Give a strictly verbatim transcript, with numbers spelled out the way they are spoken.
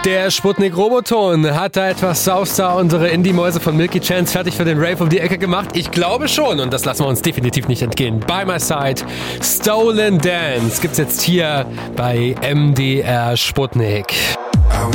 Der Sputnik Roboton hat da etwas Saustar unsere Indie-Mäuse von Milky Chance fertig für den Rave um die Ecke gemacht? Ich glaube schon und das lassen wir uns definitiv nicht entgehen. By My Side, Stolen Dance gibt's jetzt hier bei M D R Sputnik.